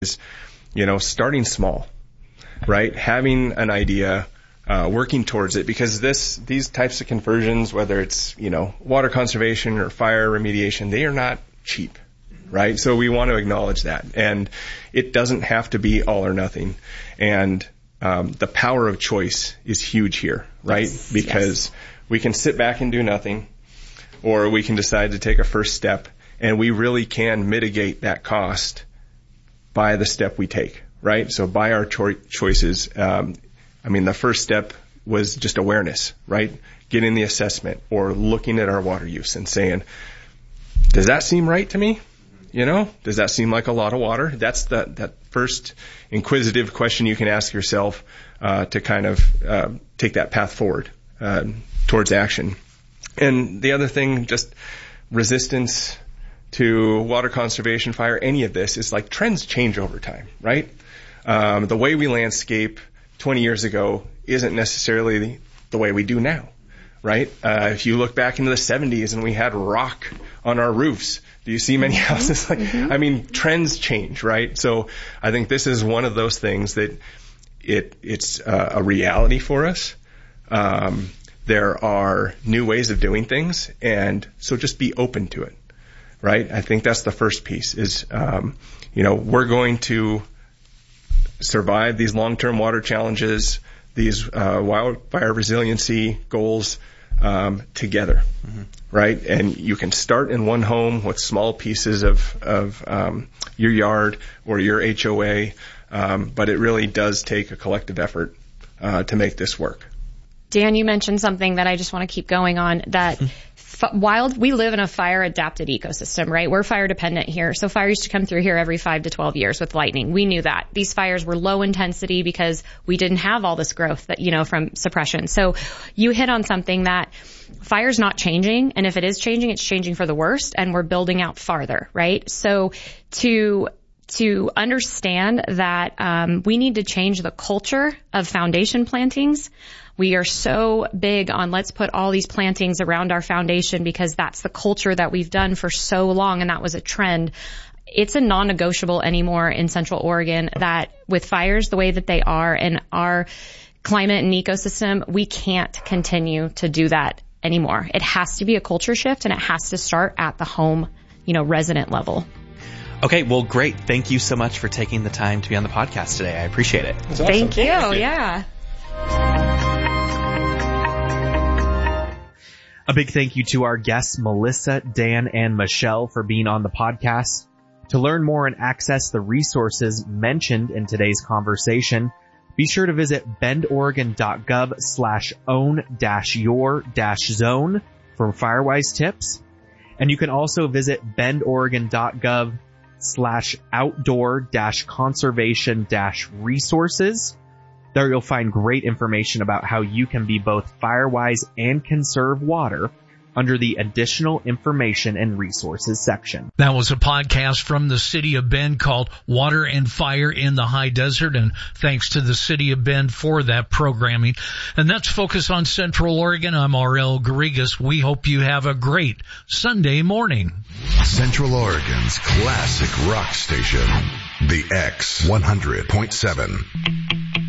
starting small, right? Having an idea, working towards it, because these types of conversions, whether it's, water conservation or fire remediation, they are not cheap, right? So we want to acknowledge that. And it doesn't have to be all or nothing. And the power of choice is huge here, right? Yes. Because we can sit back and do nothing, or we can decide to take a first step, and we really can mitigate that cost by the step we take, right? So by our choices, the first step was just awareness, right? Getting the assessment or looking at our water use and saying, does that seem right to me? Does that seem like a lot of water? That's that first inquisitive question you can ask yourself to kind of take that path forward towards action. And the other thing, just resistance to water conservation, fire, any of this is like trends change over time, right? The way we landscape 20 years ago isn't necessarily the way we do now, right? If you look back into the 70s and we had rock on our roofs, do you see many houses trends change, right? So I think this is one of those things that it's a reality for us. There are new ways of doing things, and so just be open to it, right? I think that's the first piece is, we're going to survive these long-term water challenges, these wildfire resiliency goals together, right? And you can start in one home with small pieces of your yard or your HOA, but it really does take a collective effort to make this work. Dan, you mentioned something that I just want to keep going on, that we live in a fire-adapted ecosystem, right? We're fire-dependent here. So fire used to come through here every 5 to 12 years with lightning. We knew that. These fires were low intensity because we didn't have all this growth that, from suppression. So you hit on something that fire's not changing. And if it is changing, it's changing for the worst. And we're building out farther, right? So to understand that we need to change the culture of foundation plantings. We are so big on let's put all these plantings around our foundation because that's the culture that we've done for so long, and that was a trend. It's a non-negotiable anymore in Central Oregon that with fires the way that they are and our climate and ecosystem, we can't continue to do that anymore. It has to be a culture shift, and it has to start at the home, resident level. Okay, well, great. Thank you so much for taking the time to be on the podcast today. I appreciate it. Awesome. Thank you. Yeah. A big thank you to our guests, Melissa, Dan, and Michelle, for being on the podcast. To learn more and access the resources mentioned in today's conversation, be sure to visit bendoregon.gov/own-your-zone for FireWise tips. And you can also visit bendoregon.gov/outdoor-conservation-resources. There you'll find great information about how you can be both FireWise and conserve water under the Additional Information and Resources section. That was a podcast from the City of Bend called Water and Fire in the High Desert, and thanks to the City of Bend for that programming. And that's Focus on Central Oregon. I'm R.L. Garrigas. We hope you have a great Sunday morning. Central Oregon's classic rock station, the X 100.7.